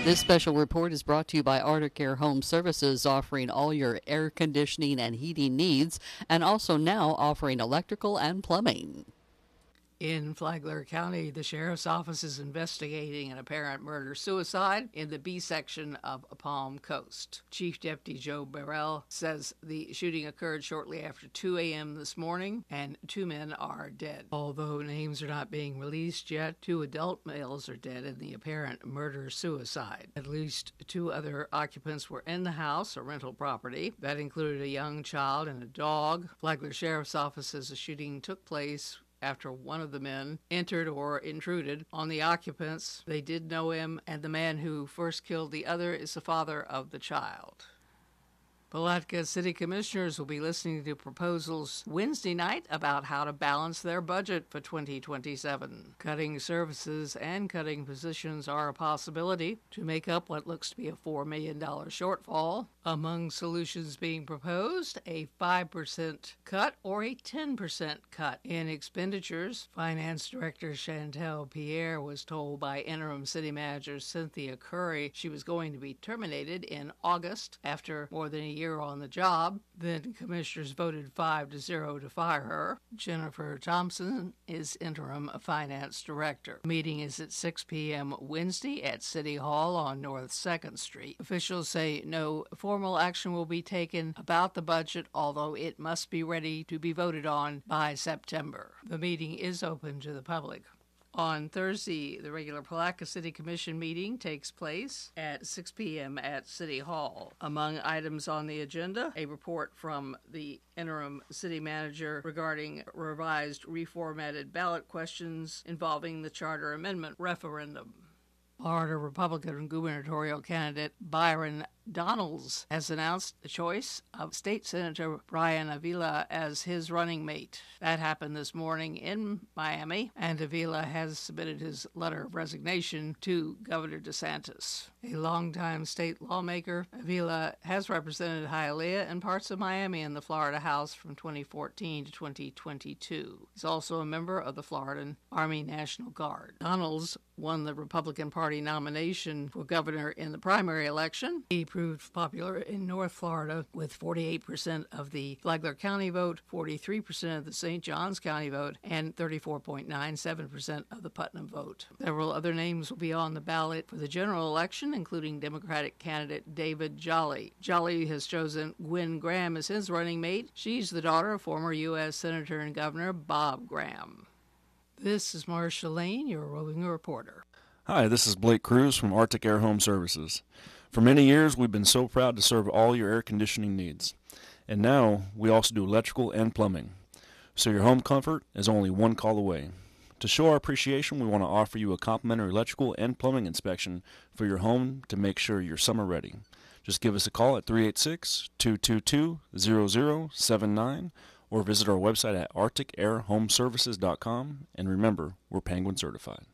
This special report is brought to you by Arctic Air Home Services, offering all your air conditioning and heating needs, and also now offering electrical and plumbing. In Flagler County, the Sheriff's Office is investigating an apparent murder-suicide in the B section of Palm Coast. Chief Deputy Joe Burrell says the shooting occurred shortly after 2 a.m. this morning, and 2 men are dead. Although names are not being released yet, 2 adult males are dead in the apparent murder-suicide. At least 2 other occupants were in the house, a rental property. That included a young child and a dog. Flagler Sheriff's Office says the shooting took place after one of the men entered or intruded on the occupants. They did know him, and the man who first killed the other is the father of the child. Palatka City Commissioners will be listening to proposals Wednesday night about how to balance their budget for 2027. Cutting services and cutting positions are a possibility to make up what looks to be a $4 million shortfall. Among solutions being proposed, a 5% cut or a 10% cut in expenditures. Finance Director Chantel Pierre was told by interim city manager Cynthia Curry she was going to be terminated in August after more than a year on the job. Then commissioners voted 5-0 to fire her. Jennifer Thompson is interim finance director. The meeting is at 6 p.m. Wednesday at City Hall on North 2nd Street. Officials say no formal action will be taken about the budget, although it must be ready to be voted on by September. The meeting is open to the public. On Thursday, the regular Palatka City Commission meeting takes place at 6 p.m. at City Hall. Among items on the agenda, a report from the interim city manager regarding revised reformatted ballot questions involving the charter amendment referendum. Florida Republican gubernatorial candidate Byron Donalds has announced the choice of State Senator Brian Avila as his running mate. That happened this morning in Miami, and Avila has submitted his letter of resignation to Governor DeSantis. A longtime state lawmaker, Avila has represented Hialeah and parts of Miami in the Florida House from 2014 to 2022. He's also a member of the Florida Army National Guard. Donalds won the Republican Party nomination for governor in the primary election. He proved popular in North Florida with 48% of the Flagler County vote, 43% of the St. Johns County vote, and 34.97% of the Putnam vote. Several other names will be on the ballot for the general election, including Democratic candidate David Jolly. Jolly has chosen Gwen Graham as his running mate. She's the daughter of former U.S. Senator and Governor Bob Graham. This is Marcia Lane, your roving reporter. Hi, this is Blake Cruz from Arctic Air Home Services. For many years, we've been so proud to serve all your air conditioning needs. And now, we also do electrical and plumbing. So your home comfort is only one call away. To show our appreciation, we want to offer you a complimentary electrical and plumbing inspection for your home to make sure you're summer ready. Just give us a call at 386-222-0079 or visit our website at arcticairhomeservices.com. And remember, we're Penguin certified.